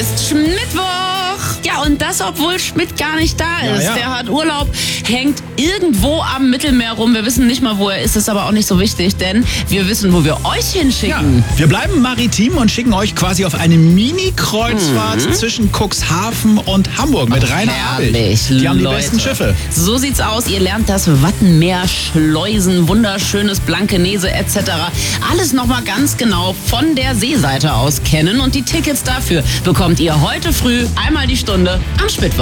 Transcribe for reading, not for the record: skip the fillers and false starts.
ist Mittwoch. Ja, und das, obwohl Schmidt gar nicht da ist. Ja. Der hat Urlaub, hängt irgendwo am Mittelmeer rum. Wir wissen nicht mal, wo er ist aber auch nicht so wichtig, denn wir wissen, wo wir euch hinschicken. Ja, wir bleiben maritim und schicken euch quasi auf eine Mini-Kreuzfahrt zwischen Cuxhaven und Hamburg mit Rainer Abig. Herrlich, Die haben die Leute. besten Schiffe. So sieht's aus. Ihr lernt das Wattenmeer, Schleusen, wunderschönes Blankenese etc. Alles nochmal ganz genau von der Seeseite aus kennen. Und die Tickets dafür bekommt ihr heute früh einmal die Stunde am Schmidt.